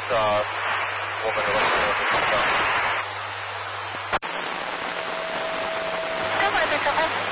我们的问题 Come on, Mr.